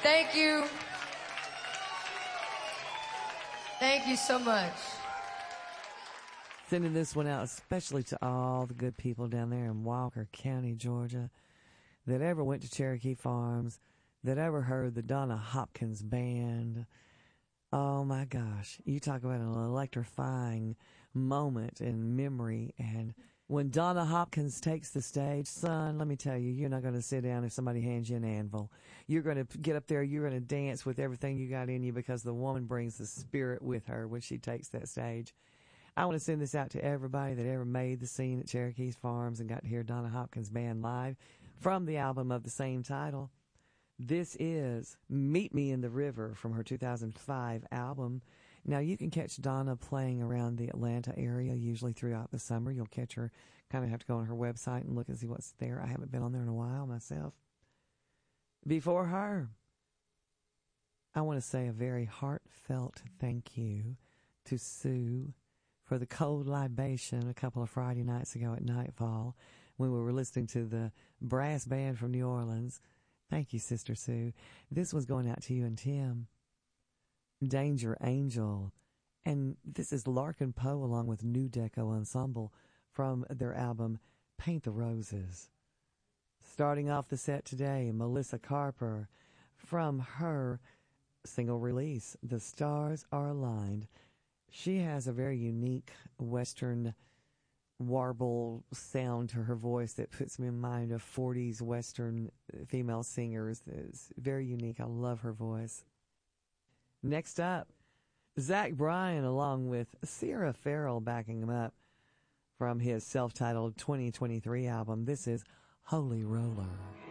Thank you. Thank you so much. Sending this one out especially to all the good people down there in Walker County, Georgia, that ever went to Cherokee Farms, that ever heard the Donna Hopkins Band. Oh, my gosh. You talk about an electrifying moment in memory. And when Donna Hopkins takes the stage, son, let me tell you, you're not going to sit down if somebody hands you an anvil. You're going to get up there, you're going to dance with everything you got in you because the woman brings the spirit with her when she takes that stage. I want to send this out to everybody that ever made the scene at Cherokee Farms and got to hear Donna Hopkins Band live from the album of the same title. This is Meet Me in the River from her 2005 album. Now, you can catch Donna playing around the Atlanta area, usually throughout the summer. You'll catch her, kind of have to go on her website and look and see what's there. I haven't been on there in a while myself. Before her, I want to say a very heartfelt thank you to Sue for the cold libation a couple of Friday nights ago at Nightfall when we were listening to the brass band from New Orleans. Thank you, Sister Sue. This was going out to you and Tim. Danger Angel. And this is Larkin Poe along with New Deco Ensemble from their album Paint the Roses. Starting off the set today, Melissa Carper from her single release, The Stars Are Aligned. She has a very unique Western warble sound to her voice that puts me in mind of 40s Western female singers. It's very unique. I love her voice. Next up, Zach Bryan along with Sierra Farrell backing him up from his self-titled 2023 album. This is Holy Roller.